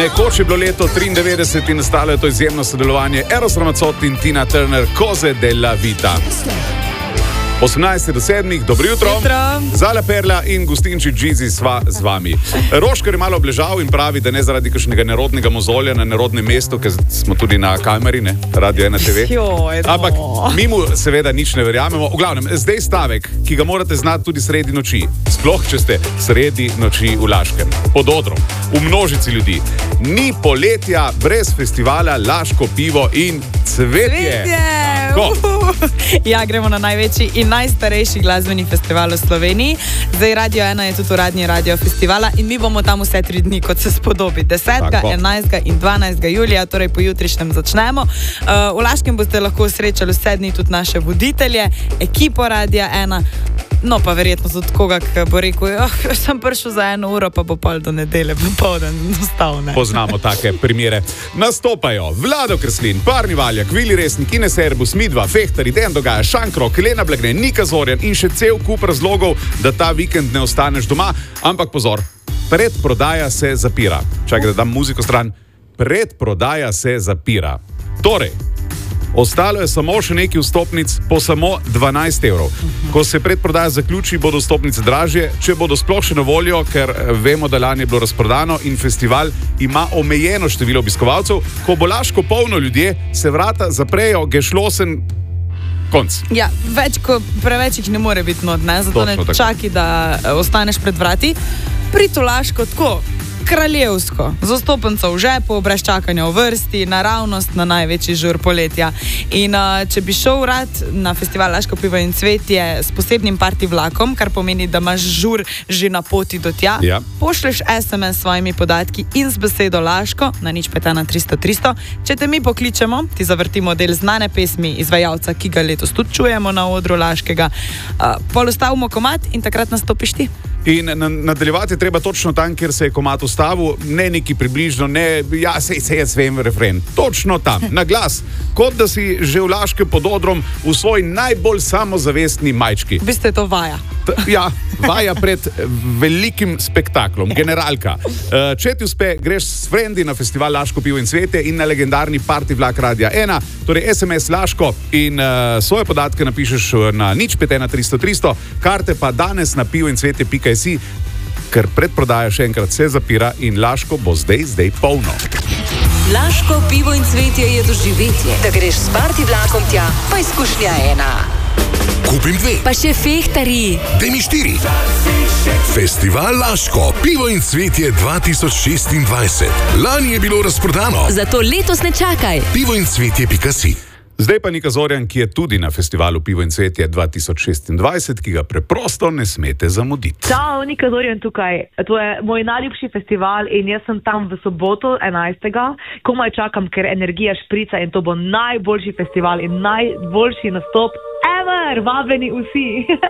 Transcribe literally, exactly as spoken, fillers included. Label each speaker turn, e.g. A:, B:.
A: Nekoč je bilo leto triindevetdeset in nastalo je to izjemno sodelovanje Eros Ramazzotti in Tina Turner, Cose della Vita. osemnajst do sedmih, dobro jutro.
B: jutro.
A: Zala Perla in gostinči Džizi sva z vami. Roškar je malo obležal in pravi, da ne zaradi kakšnega nerodnega mozolja na nerodnem mestu, ker smo tudi na kameri, ne, Radio ena te ve.
B: Joj, no.
A: Ampak mi mu seveda nič ne verjamemo. V glavnem, zdaj stavek, ki ga morate znati tudi sredi noči. Sploh, če ste sredi noči v Laškem. Pod odrom, v množici ljudi. Ni poletja brez festivala Laško pivo in cvetje.
B: Cvetje! Ja, gremo na največji in najstarejši glasbeni festival v Sloveniji. Zdaj Radio ena je tudi uradni radio festivala in mi bomo tam vse tri dni, kot se spodobi. desetega, enajstega in dvanajstega julija, torej po jutrišnjem začnemo. Uh, v Laškem boste lahko srečali vse dni tudi naše voditelje, ekipo Radia ena. No, pa verjetno tudi koga, ki bo rekel, oh, sem prišel za eno uro, pa bo pol do nedelje, popoldan, dostavne.
A: Poznamo take primere. Nastopajo Vlado Kreslin, Parni Valjak, Vili Resnik, Ines Erbus, Midva, Fehtari, Dejan Dogaja, Šankrok, Elena Blagne, Nika Zorjan in še cel kup razlogov, da ta vikend ne ostaneš doma. Ampak pozor, predprodaja se zapira. Čakaj, da dam muziko stran. Predprodaja se zapira. Torej, ostalo je samo še nekaj vstopnic po samo dvanajst evrov. Ko se predprodaja zaključi, bodo vstopnice dražje, če bodo sploh še na voljo, ker vemo, da lani je bilo razprodano in festival ima omejeno število obiskovalcev. Ko bo Laško polno ljudje, se vrata zaprejo, gešlosen konc.
B: Ja, več kot preveč jih ne more biti not, ne? Zato
A: Točno
B: ne čaki, da ostaneš pred vrati. Pri to Laško tako kraljevsko, z vstopnico v žepu, brez čakanja v vrsti, naravnost na največji žur poletja. In uh, če bi šel rad na festival Laško pivo in cvetje s posebnim party vlakom, kar pomeni, da imaš žur že na poti do tja,
A: ja.
B: Pošlješ es em es s svojimi podatki in z besedo Laško na nič pet ena tristo tristo. Če te mi pokličemo, ti zavrtimo del znane pesmi izvajalca, ki ga letos tudi čujemo na odru Laškega, uh, pol ustavimo komad in takrat nastopiš ti.
A: In nadaljevati je treba točno tam, kjer se je komad ustavil, ne neki približno, ne, ja, sej, sej jaz vem refren. Točno tam, na glas, kot da si že v Laškem pod odrom v svoj najbolj samozavestni majčki.
B: V bistvu je to vaja.
A: T, ja, vaja pred velikim spektaklom, generalka. Če ti uspe, greš s frendi na festival Laško pivo in cvetje in na legendarni party vlak Radia ena, torej es em es Laško in uh, svoje podatke napišeš na nič pet ena tristo tristo, karte pa danes na pivo in cvetje pika si, ker predprodaja še enkrat se zapira in Laško bo zdaj, zdaj polno.
C: Laško pivo in cvetje je doživetje, da greš s party vlakom tja, pa izkušnja ena.
D: Kupim dve.
C: Pa še Fehtari.
D: Daj mi štiri. Festival Laško, pivo in cvetje dva tisoč šestindvajset. Lani je bilo razprodano.
C: Zato letos ne čakaj.
D: pivo in cvetje pika si.
A: Zdaj pa Nika Zorjan, ki je tudi na festivalu Pivo in cvetje dva tisoč šestindvajset, ki ga preprosto ne smete zamuditi.
E: Čau, Nika Zorjan tukaj. To je moj najljubši festival in jaz sem tam v soboto enajstega Komaj čakam, ker energija šprica in to bo najboljši festival in najboljši nastop ever. Vabljeni vsi.